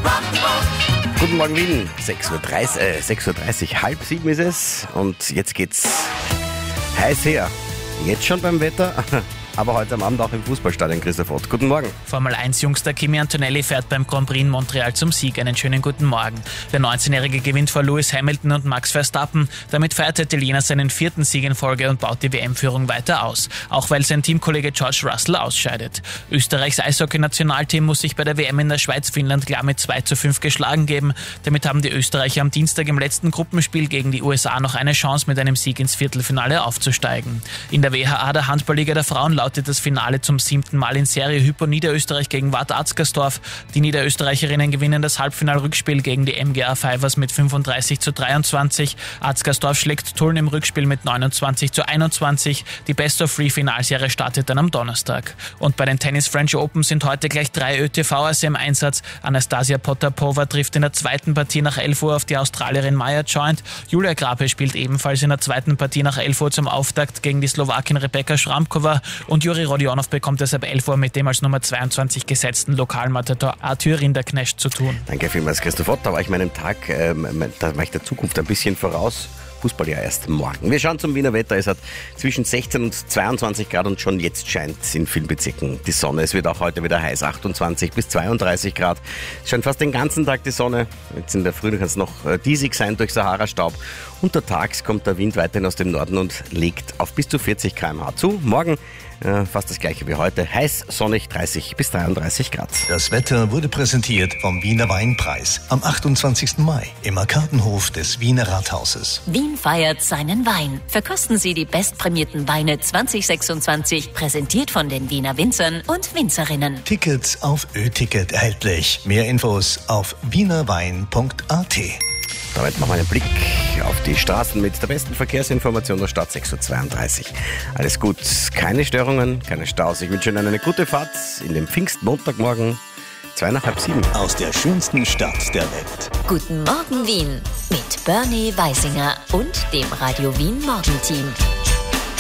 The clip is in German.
Guten Morgen Wien, 6:30 Uhr, halb 7 ist es und jetzt geht's heiß her. Jetzt schon beim Wetter, aber heute am Abend auch im Fußballstadion, Christoph Ott. Guten Morgen. Formel-1-Jungster Kimi Antonelli fährt beim Grand Prix in Montreal zum Sieg. Einen schönen guten Morgen. Der 19-Jährige gewinnt vor Lewis Hamilton und Max Verstappen. Damit feiert der Italiener seinen 4. Sieg in Folge und baut die WM-Führung weiter aus. Auch weil sein Teamkollege George Russell ausscheidet. Österreichs Eishockey-Nationalteam muss sich bei der WM in der Schweiz Finnland klar mit 2:5 geschlagen geben. Damit haben die Österreicher am Dienstag im letzten Gruppenspiel gegen die USA noch eine Chance, mit einem Sieg ins Viertelfinale aufzusteigen. In der WHA, der Handballliga der Frauen, lautet das Finale zum 7. Mal in Serie. Hypo Niederösterreich gegen Wad Atzgersdorf. Die Niederösterreicherinnen gewinnen das Halbfinalrückspiel gegen die MGA Fivers mit 35:23. Atzgersdorf schlägt Tulln im Rückspiel mit 29:21. Die Best-of-Three-Finalserie startet dann am Donnerstag. Und bei den Tennis French Open sind heute gleich 3 ÖTV-Asse im Einsatz. Anastasia Potapova trifft in der zweiten Partie nach 11 Uhr auf die Australierin Maja Joint. Julia Grape spielt ebenfalls in der zweiten Partie nach 11 Uhr zum Auftakt gegen die Slowakin Rebeka Schramkova. Und Juri Rodionov bekommt es ab 11 Uhr mit dem als Nummer 22 gesetzten Lokalmatador Arthur Rinderknecht zu tun. Danke vielmals, Christoph Ott. Da war ich meinem Tag, da war ich der Zukunft ein bisschen voraus. Fußball ja erst morgen. Wir schauen zum Wiener Wetter. Es hat zwischen 16 und 22 Grad und schon jetzt scheint in vielen Bezirken die Sonne. Es wird auch heute wieder heiß, 28 bis 32 Grad. Es scheint fast den ganzen Tag die Sonne. Jetzt in der Früh kann es noch diesig sein durch Sahara-Staub. Untertags kommt der Wind weiterhin aus dem Norden und legt auf bis zu 40 km/h zu. Morgen fast das gleiche wie heute. Heiß, sonnig, 30 bis 33 Grad. Das Wetter wurde präsentiert vom Wiener Weinpreis am 28. Mai im Arkadenhof des Wiener Rathauses. Wien feiert seinen Wein. Verkosten Sie die bestprämierten Weine 2026, präsentiert von den Wiener Winzern und Winzerinnen. Tickets auf Ö-Ticket erhältlich. Mehr Infos auf wienerwein.at. Damit machen wir einen Blick auf die Straßen mit der besten Verkehrsinformation der Stadt, 6:32 Uhr. Alles gut, keine Störungen, keine Staus. Ich wünsche Ihnen eine gute Fahrt in den Pfingstmontagmorgen, 6:30 Uhr. Aus der schönsten Stadt der Welt. Guten Morgen Wien mit Bernie Weisinger und dem Radio Wien Morgenteam.